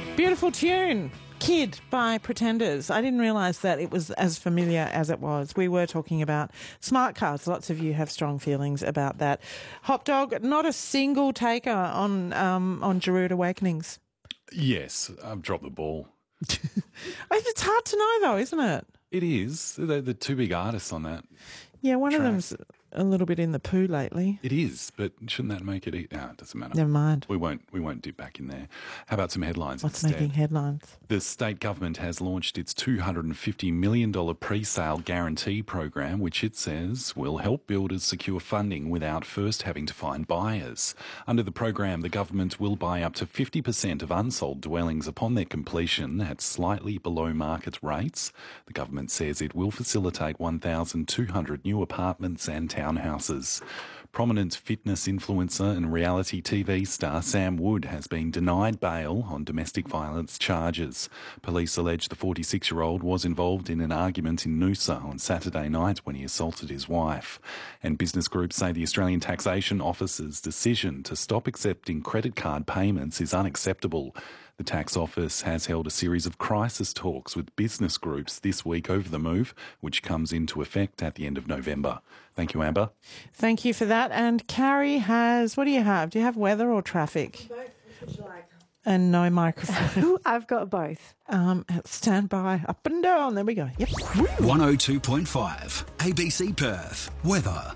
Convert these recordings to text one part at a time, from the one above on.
Beautiful tune. Kid by Pretenders. I didn't realise that it was as familiar as it was. We were talking about smart cards. Lots of you have strong feelings about that. Hop Dog, not a single taker on Giroud Awakenings. Yes, I've dropped the ball. It's hard to know though, isn't it? It is. They're the two big artists on that. Yeah, one track. of them's a little bit in the poo lately. It is, but shouldn't that make it? No, it doesn't matter. Never mind. We won't dip back in there. How about some headlines What's instead? making headlines? The state government has launched its $250 million pre-sale guarantee program, which it says will help builders secure funding without first having to find buyers. Under the program, the government will buy up to 50% of unsold dwellings upon their completion at slightly below market rates. The government says it will facilitate 1,200 new apartments and townhouses. Prominent fitness influencer and reality TV star Sam Wood has been denied bail on domestic violence charges. Police allege the 46-year-old was involved in an argument in Noosa on Saturday night when he assaulted his wife. And business groups say the Australian Taxation Office's decision to stop accepting credit card payments is unacceptable. The tax office has held a series of crisis talks with business groups this week over the move, which comes into effect at the end of November. Thank you, Amber. Thank you for that. And Carrie has, what do you have? Do you have weather or traffic? Both. Which would you like? And no microphone. I've got both. Stand by, up and down. There we go. Yep. 102.5 ABC Perth. Weather.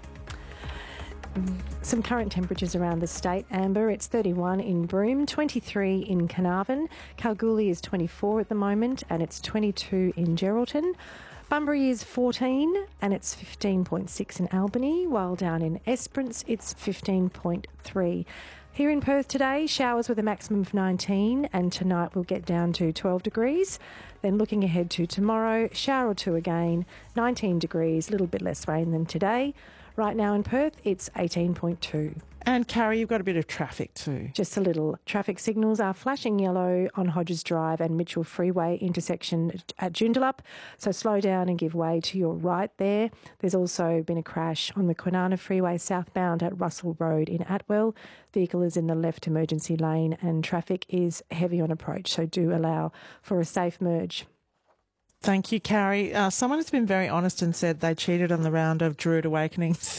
Some current temperatures around the state. Amber, it's 31 in Broome, 23 in Carnarvon. Kalgoorlie is 24 at the moment and it's 22 in Geraldton. Bunbury is 14 and it's 15.6 in Albany, while down in Esperance it's 15.3. Here in Perth today, showers with a maximum of 19 and tonight we'll get down to 12 degrees. Then looking ahead to tomorrow, shower or two again, 19 degrees, a little bit less rain than today. Right now in Perth, it's 18.2. And Carrie, you've got a bit of traffic too. Just a little. Traffic signals are flashing yellow on Hodges Drive and Mitchell Freeway intersection at Joondalup. So slow down and give way to your right there. There's also been a crash on the Kwinana Freeway southbound at Russell Road in Atwell. Vehicle is in the left emergency lane and traffic is heavy on approach. So do allow for a safe merge. Thank you, Carrie. Someone has been very honest and said they cheated on the round of Giroud Awakenings.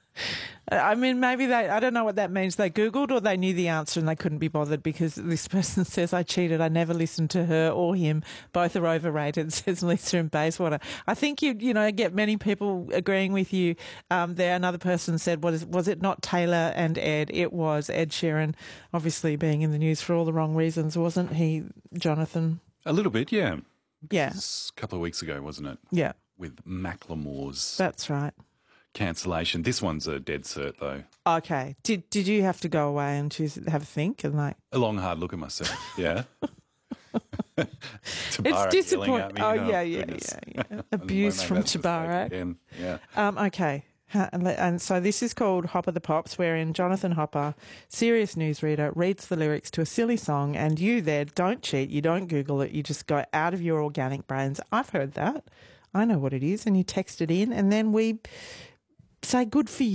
I mean, maybe I don't know what that means. They Googled or they knew the answer and they couldn't be bothered because this person says, I cheated. I never listened to her or him. Both are overrated, says Lisa in Bayswater. I think you get many people agreeing with you there. Another person said, was it not Taylor and Ed? It was Ed Sheeran, obviously being in the news for all the wrong reasons, wasn't he, Jonathan? A little bit, yeah. Yeah. A couple of weeks ago, wasn't it? Yeah. With Macklemore's That's right. cancellation. This one's a dead cert, though. Okay. Did you have to go away and have a think and like A long, hard look at myself, yeah. it's disappointing. Oh, yeah. Abuse from Tabarak. Yeah. Okay. And so this is called Hopper the Pops, wherein Jonathan Hopper, serious newsreader, reads the lyrics to a silly song and you there don't cheat, you don't Google it, you just go out of your organic brains. I've heard that. I know what it is. And you text it in and then we say good for you.